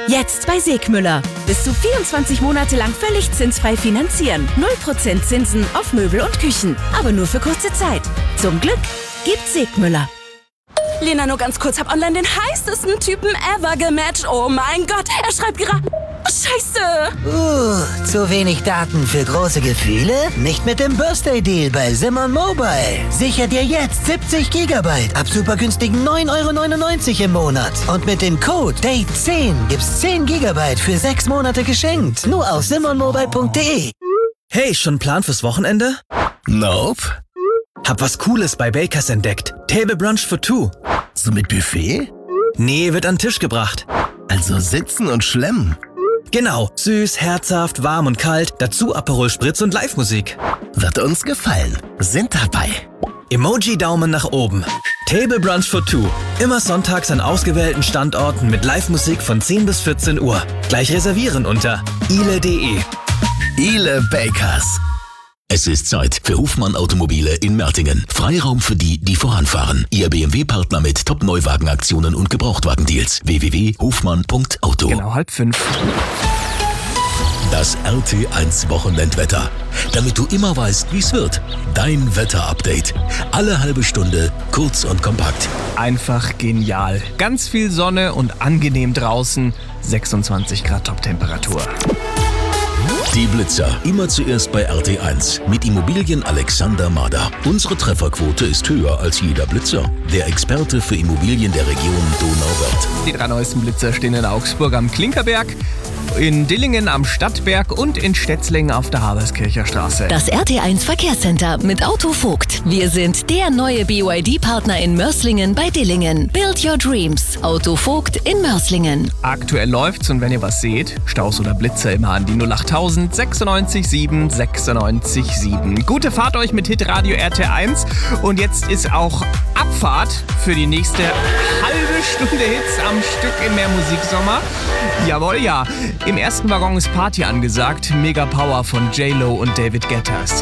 Jetzt bei Segmüller. Bis zu 24 Monate lang völlig zinsfrei finanzieren. 0% Zinsen auf Möbel und Küchen. Aber nur für kurze Zeit. Zum Glück gibt's Segmüller. Lena, nur ganz kurz, hab online den heißesten Typen ever gematcht. Oh mein Gott, er schreibt gerade... Scheiße! Zu wenig Daten für große Gefühle? Nicht mit dem Birthday-Deal bei Simon Mobile. Sicher dir jetzt 70 GB ab super günstigen 9,99 € im Monat. Und mit dem Code DATE10 gibt's 10 GB für 6 Monate geschenkt. Nur auf simonmobile.de. Hey, schon Plan fürs Wochenende? Nope. Hab was Cooles bei Bakers entdeckt. Table Brunch for two. So mit Buffet? Nee, wird an den Tisch gebracht. Also sitzen und schlemmen. Genau, süß, herzhaft, warm und kalt, dazu Aperol Spritz und Live-Musik. Wird uns gefallen. Sind dabei. Emoji-Daumen nach oben. Table Brunch for two. Immer sonntags an ausgewählten Standorten mit Live-Musik von 10 bis 14 Uhr. Gleich reservieren unter ile.de. Ile Bakers. Es ist Zeit für Hofmann Automobile in Mertingen. Freiraum für die, die voranfahren. Ihr BMW-Partner mit Top-Neuwagenaktionen und Gebrauchtwagendeals. www.hofmann.auto. Genau, 4:30. Das RT1 Wochenendwetter. Damit du immer weißt, wie es wird. Dein Wetter-Update. Alle halbe Stunde, kurz und kompakt. Einfach genial. Ganz viel Sonne und angenehm draußen. 26 Grad Toptemperatur. Die Blitzer. Immer zuerst bei RT1. Mit Immobilien Alexander Mader. Unsere Trefferquote ist höher als jeder Blitzer. Der Experte für Immobilien der Region Donauwörth. Die 3 neuesten Blitzer stehen in Augsburg am Klinkerberg, in Dillingen am Stadtberg und in Stetzlingen auf der Haberskircher Straße. Das RT1 Verkehrscenter mit Autovogt. Wir sind der neue BYD-Partner in Mörslingen bei Dillingen. Build your dreams. Autovogt in Mörslingen. Aktuell läuft's und wenn ihr was seht, Staus oder Blitzer immer an die 08000 96 7 96 7. Gute Fahrt euch mit Hitradio RT1 und jetzt ist auch Abfahrt für die nächste halbe Stunde Hits am Stück in mehr Musiksommer. Jawohl, ja. Im ersten Waggon ist Party angesagt. Mega Power von J-Lo und David Guetta ist